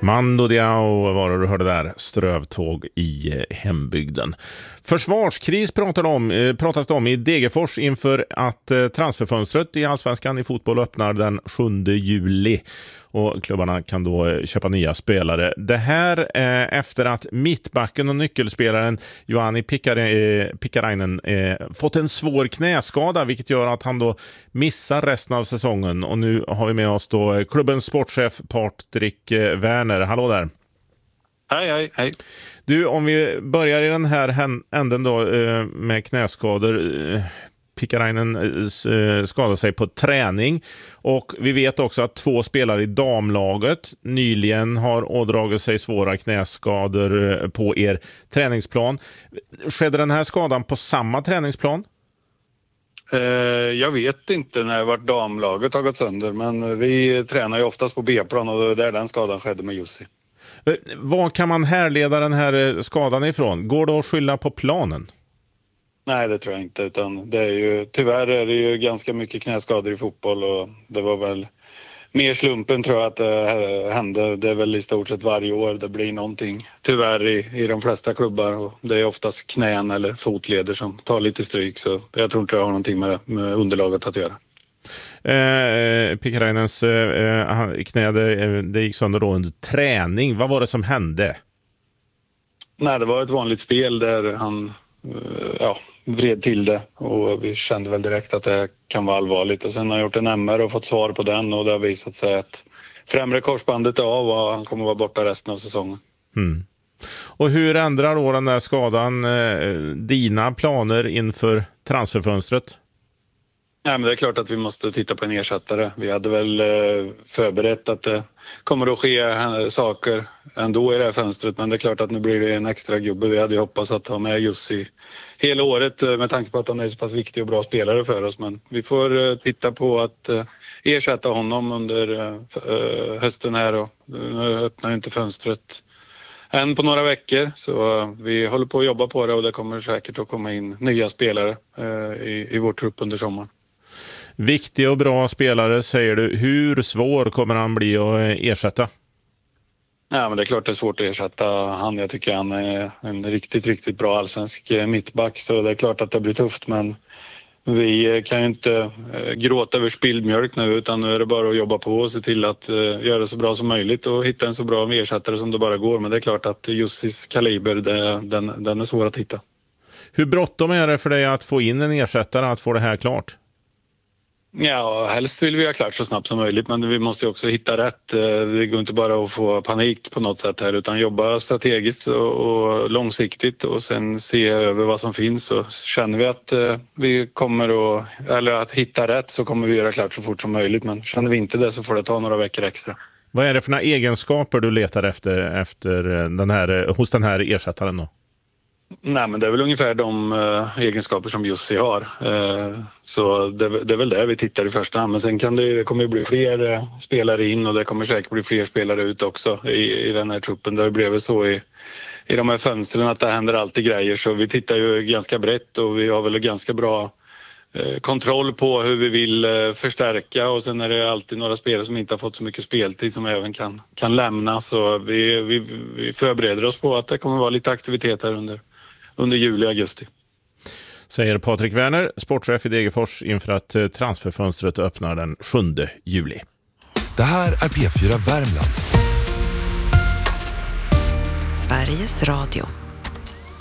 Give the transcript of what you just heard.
Mando Diao var det du hörde där, strövtåg i hembygden. Försvarskris pratas det om i Degerfors inför att transferfönstret i Allsvenskan i fotboll öppnar den 7 juli. Och klubbarna kan då köpa nya spelare. Det här efter att mittbacken och nyckelspelaren Juhani Pikkarainen fått en svår knäskada, vilket gör att han då missar resten av säsongen. Och nu har vi med oss då klubbens sportchef Patrik Werner. Hallå där. Hej. Du, om vi börjar i den här änden då med knäskador. Pikkarainen skadade sig på träning och vi vet också att 2 spelare i damlaget nyligen har ådragit sig svåra knäskador på er träningsplan. Skedde den här skadan på samma träningsplan? Jag vet inte när vart damlaget har gått sönder, men vi tränar ju oftast på B-plan och det är där den skadan skedde med Jussi. Vad kan man härleda den här skadan ifrån? Går det att skylla på planen? Nej, det tror jag inte, utan det är ju, tyvärr är det ju ganska mycket knäskador i fotboll och det var väl mer slumpen tror jag att det hände. Det är väl i stort sett varje år det blir någonting, tyvärr i de flesta klubbar, och det är oftast knän eller fotleder som tar lite stryk, så jag tror inte det har någonting med underlaget att göra. Pikkarainens knä det gick sönder då under träning. Vad var det som hände? Nej, det var ett vanligt spel där han vred till det och vi kände väl direkt att det kan vara allvarligt, och sen har jag gjort en MR och fått svar på den och det har visat sig att främre korsbandet är av och han kommer vara borta resten av säsongen. Och hur ändrar då den där skadan dina planer inför transferfönstret? Ja, men det är klart att vi måste titta på en ersättare. Vi hade väl förberett att det kommer att ske saker ändå i det här fönstret, men det är klart att nu blir det en extra gubbe. Vi hade ju hoppats att ha med Jussi hela året med tanke på att han är så pass viktig och bra spelare för oss, men vi får titta på att ersätta honom under hösten här, och nu öppnar ju inte fönstret än på några veckor, så vi håller på att jobba på det och det kommer säkert att komma in nya spelare i vår trupp under sommaren. Viktig och bra spelare säger du. Hur svår kommer han bli att ersätta? Ja, men det är klart det är svårt att ersätta han. Jag tycker han är en riktigt bra allsvensk mittback, så det är klart att det blir tufft, men vi kan ju inte gråta över spilld mjölk nu, utan nu är det bara att jobba på och se till att göra det så bra som möjligt och hitta en så bra ersättare som det bara går. Men det är klart att Jussis kaliber, den är svår att hitta. Hur bråttom är det för dig att få in en ersättare, att få det här klart? Ja, helst vill vi ha klart så snabbt som möjligt, men vi måste ju också hitta rätt. Det går inte bara att få panik på något sätt här, utan jobba strategiskt och långsiktigt och sen se över vad som finns. Och känner vi att vi kommer att hitta rätt, så kommer vi göra klart så fort som möjligt, men känner vi inte det så får det ta några veckor extra. Vad är det för några egenskaper du letar efter hos den här ersättaren då? Nej, men det är väl ungefär de egenskaper som Jussi har. Så det är väl det vi tittar i första hand. Men sen det kommer bli fler spelare in och det kommer säkert bli fler spelare ut också i den här truppen. Det blev så i de här fönstren att det händer alltid grejer. Så vi tittar ju ganska brett och vi har väl ganska bra kontroll på hur vi vill förstärka, och sen är det alltid några spelare som inte har fått så mycket speltid som även kan lämna. Så vi förbereder oss på att det kommer vara lite aktivitet här under juli och augusti. Säger Patrik Werner, sportchef i Degerfors, inför att transferfönstret öppnar den 7 juli. Det här är P4 Värmland. Sveriges Radio.